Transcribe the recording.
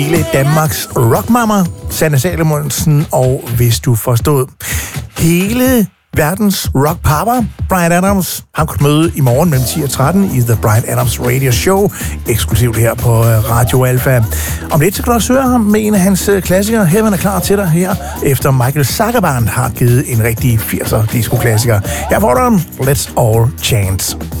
Hele Danmarks rockmamma, Sanne Salomonsen, og hvis du forstod hele verdens rockpapa, Bryan Adams, han kunne møde i morgen mellem 10 og 13 i The Bryan Adams Radio Show, eksklusivt her på Radio Alpha. Om lidt så kan du også høre ham med en af hans klassikere. Heaven er klar til dig her, efter Michael Sagerman har givet en rigtig 80'er disco-klassiker. Her får du ham, Let's All Chant.